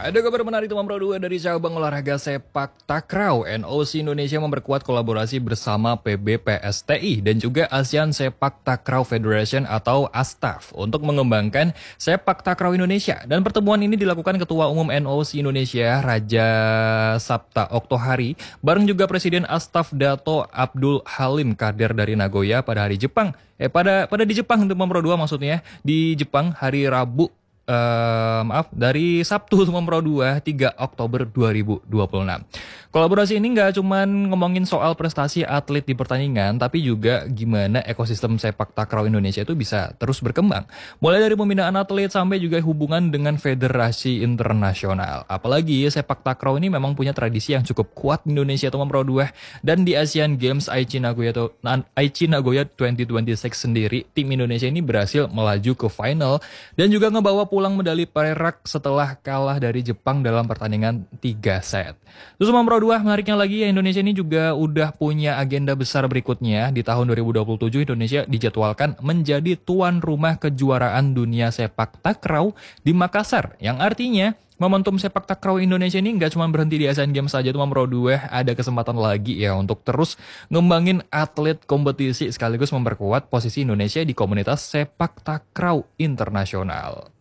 Ada kabar menarik teman Pro 2 dari cabang olahraga sepak takraw. NOC Indonesia memperkuat kolaborasi bersama PBPSTI dan juga ASEAN Sepak Takraw Federation atau ASTAF untuk mengembangkan sepak takraw Indonesia. Dan pertemuan ini dilakukan Ketua Umum NOC Indonesia Raja Sabta Oktohari bareng juga Presiden ASTAF Dato Abdul Halim Kadir dari Nagoya pada hari Jepang. Pada di Jepang teman Pro 2 maksudnya di Jepang hari Rabu dari Sabtu Pro 2 3 Oktober 2026. Kolaborasi ini nggak cuman ngomongin soal prestasi atlet di pertandingan, tapi juga gimana ekosistem sepak takraw Indonesia itu bisa terus berkembang. Mulai dari pembinaan atlet sampai juga hubungan dengan federasi internasional. Apalagi sepak takraw ini memang punya tradisi yang cukup kuat di Indonesia teman Pro 2, dan di Asian Games Aichi Nagoya 2026 sendiri, tim Indonesia ini berhasil melaju ke final dan juga ngebawa pulang medali perak setelah kalah dari Jepang dalam pertandingan 3 set. Terus Pro 2, menariknya lagi ya, Indonesia ini juga udah punya agenda besar berikutnya. Di tahun 2027 Indonesia dijadwalkan menjadi tuan rumah kejuaraan dunia sepak takraw di Makassar, yang artinya momentum sepak takraw Indonesia ini nggak cuma berhenti di Asian Games saja tuh Pro 2, ada kesempatan lagi ya untuk terus ngembangin atlet kompetisi sekaligus memperkuat posisi Indonesia di komunitas sepak takraw internasional.